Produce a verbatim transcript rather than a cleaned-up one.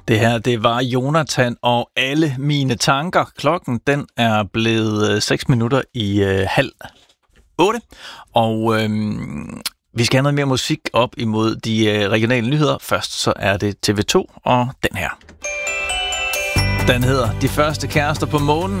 Det her, det var Jonathan og alle mine tanker. Klokken, den er blevet seks minutter i øh, halv otte. Og øh, vi skal have noget mere musik op imod de øh, regionale nyheder. Først så er det T V to og den her. Den hedder De første kærester på månen.